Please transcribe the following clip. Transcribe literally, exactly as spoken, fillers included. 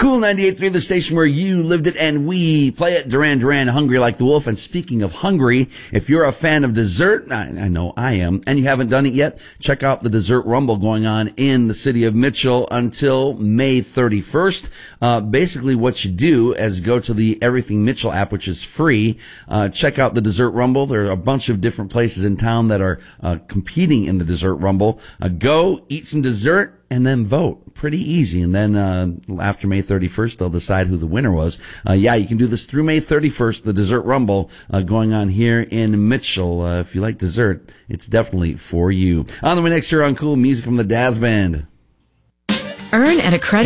Cool ninety-eight point three, the station where you lived it and we play it. Duran Duran, Hungry Like the Wolf. And speaking of hungry, if you're a fan of dessert, I, I know I am, and you haven't done it yet, check out the Dessert Rumble going on in the city of Mitchell until May thirty-first. Uh, basically what you do is go to the Everything Mitchell app, which is free. Uh, check out the Dessert Rumble. There are a bunch of different places in town that are uh, competing in the Dessert Rumble. Uh, go, eat some dessert, and then vote. Pretty easy. And then uh after May thirty-first, they'll decide who the winner was. Uh yeah, you can do this through May thirty-first, the Dessert Rumble uh, going on here in Mitchell. Uh, if you like dessert, it's definitely for you. On the way next here on Cool Music from the Daz Band. Earn an accredited